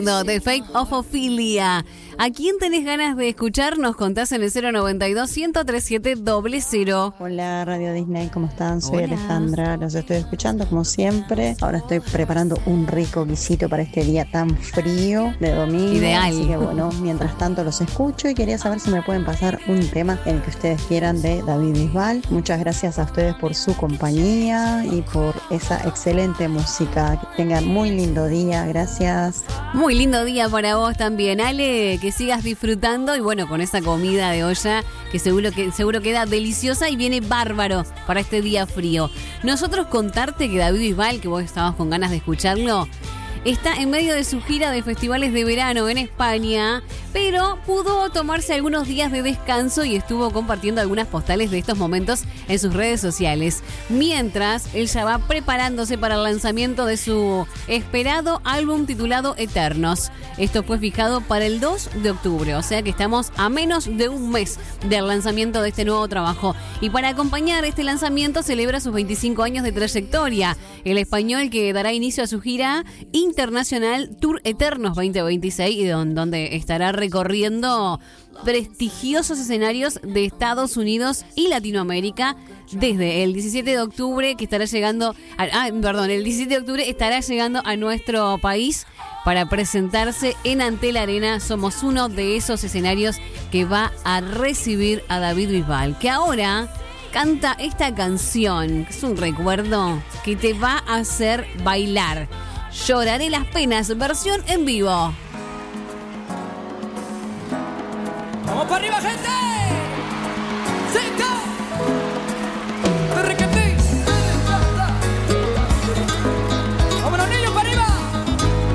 De Fate of Ophelia. ¿A quién tenés ganas de escuchar? Nos contás en el 092-137-00. Hola Radio Disney, ¿cómo están? Soy Hola. Alejandra, los estoy escuchando como siempre. Ahora estoy preparando un rico guisito para este día tan frío de domingo. Ideal. Así que bueno, mientras tanto los escucho y quería saber si me pueden pasar un tema en el que ustedes quieran de David Bisbal. Muchas gracias a ustedes por su compañía y por esa excelente música. Que tengan muy lindo día, gracias. Muy lindo día para vos también, Ale, que sigas disfrutando y bueno, con esa comida de olla que seguro queda deliciosa y viene bárbaro para este día frío. Nosotros contarte que David Bisbal, que vos estabas con ganas de escucharlo, está en medio de su gira de festivales de verano en España, pero pudo tomarse algunos días de descanso y estuvo compartiendo algunas postales de estos momentos en sus redes sociales. Mientras, él ya va preparándose para el lanzamiento de su esperado álbum titulado Eternos. Esto fue fijado para el 2 de octubre, o sea que estamos a menos de un mes del lanzamiento de este nuevo trabajo. Y para acompañar este lanzamiento celebra sus 25 años de trayectoria. El español que dará inicio a su gira internacional Tour Eternos 2026 y donde estará recorriendo prestigiosos escenarios de Estados Unidos y Latinoamérica desde el 17 de octubre que estará llegando el 17 de octubre estará llegando a nuestro país para presentarse en Antel Arena. Somos uno de esos escenarios que va a recibir a David Bisbal, que ahora canta esta canción, que es un recuerdo que te va a hacer bailar. Lloraré las penas, versión en vivo. ¡Vamos para arriba, gente! ¡Cinco!